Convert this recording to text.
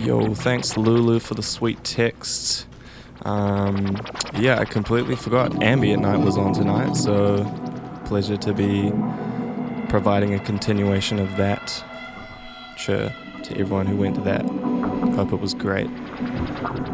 Yo, thanks Lulu for the sweet text. Yeah, I completely forgot Ambient Night was on tonight, so pleasure to be providing a continuation of that. Sure, to everyone who went to that. Hope it was great.